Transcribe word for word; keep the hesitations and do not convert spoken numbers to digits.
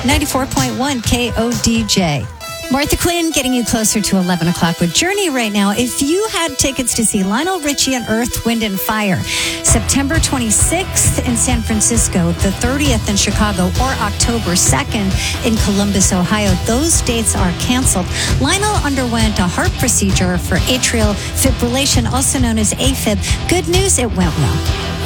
ninety-four point one K O D J. Martha Quinn getting you closer to eleven o'clock with Journey right now. If you had tickets to see Lionel Richie and Earth, Wind and Fire, September twenty-sixth in San Francisco, the thirtieth in Chicago, or October second in Columbus, Ohio, those dates are canceled. Lionel underwent a heart procedure for atrial fibrillation, also known as AFib. Good news, it went well.